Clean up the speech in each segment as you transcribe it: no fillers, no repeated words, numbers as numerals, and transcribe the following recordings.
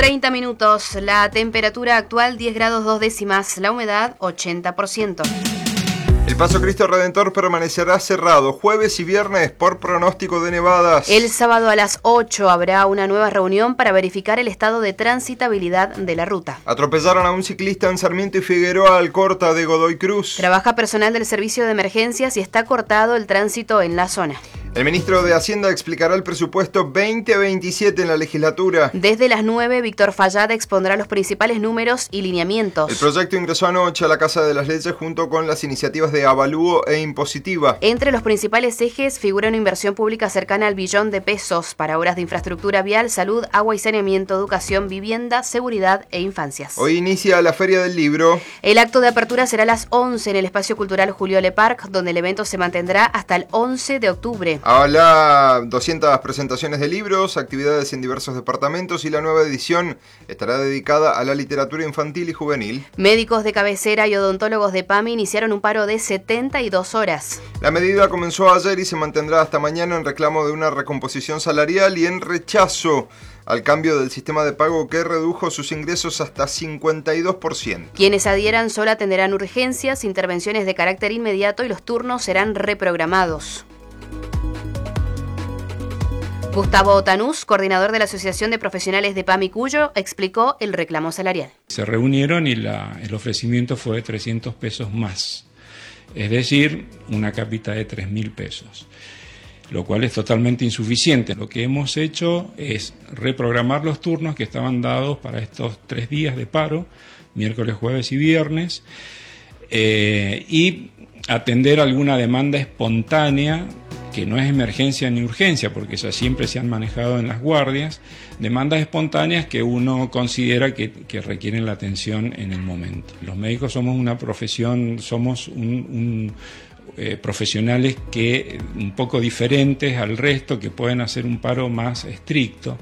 30 minutos, la temperatura actual 10 grados 2 décimas, la humedad 80%. El Paso Cristo Redentor permanecerá cerrado jueves y viernes por pronóstico de nevadas. El sábado a las 8 habrá una nueva reunión para verificar el estado de transitabilidad de la ruta. Atropellaron a un ciclista en Sarmiento y Figueroa, Alcorta de Godoy Cruz. Trabaja personal del servicio de emergencias y está cortado el tránsito en la zona. El ministro de Hacienda explicará el presupuesto 2027 en la legislatura. Desde las 9, Víctor Fayad expondrá los principales números y lineamientos. El proyecto ingresó anoche a la Casa de las Leyes junto con las iniciativas de avalúo e impositiva. Entre los principales ejes figura una inversión pública cercana al billón de pesos para obras de infraestructura vial, salud, agua y saneamiento, educación, vivienda, seguridad e infancias. Hoy inicia la Feria del Libro. El acto de apertura será a las 11 en el Espacio Cultural Julio Le Parc, donde el evento se mantendrá hasta el 11 de octubre. Habrá 200 presentaciones de libros, actividades en diversos departamentos y la nueva edición estará dedicada a la literatura infantil y juvenil. Médicos de cabecera y odontólogos de PAMI iniciaron un paro de 72 horas. La medida comenzó ayer y se mantendrá hasta mañana en reclamo de una recomposición salarial y en rechazo al cambio del sistema de pago que redujo sus ingresos hasta 52%. Quienes adhieran solo atenderán urgencias, intervenciones de carácter inmediato y los turnos serán reprogramados. Gustavo Otanús, coordinador de la Asociación de Profesionales de PAMI Cuyo, explicó el reclamo salarial. Se reunieron y el ofrecimiento fue de 300 pesos más, es decir, una cápita de 3.000 pesos, lo cual es totalmente insuficiente. Lo que hemos hecho es reprogramar los turnos que estaban dados para estos 3 días de paro, miércoles, jueves y viernes, y atender alguna demanda espontánea que no es emergencia ni urgencia, porque esas siempre se han manejado en las guardias, demandas espontáneas que uno considera que requieren la atención en el momento. Los médicos somos una profesión, somos profesionales que un poco diferentes al resto, que pueden hacer un paro más estricto.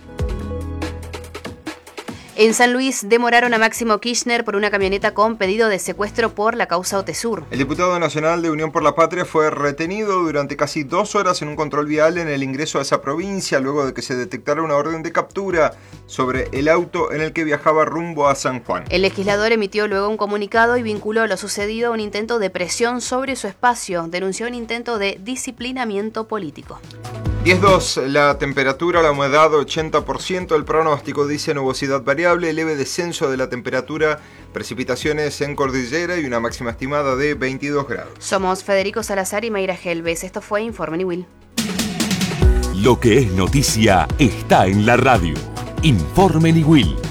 En San Luis demoraron a Máximo Kirchner por una camioneta con pedido de secuestro por la causa Otesur. El diputado nacional de Unión por la Patria fue retenido durante casi 2 horas en un control vial en el ingreso a esa provincia, luego de que se detectara una orden de captura sobre el auto en el que viajaba rumbo a San Juan. El legislador emitió luego un comunicado y vinculó lo sucedido a un intento de presión sobre su espacio. Denunció un intento de disciplinamiento político. 10.2, la temperatura, la humedad 80%, el pronóstico dice nubosidad variable, leve descenso de la temperatura, precipitaciones en cordillera y una máxima estimada de 22 grados. Somos Federico Salazar y Mayra Helves. Esto fue Informe Niwil. Lo que es noticia está en la radio. Informe Niwil.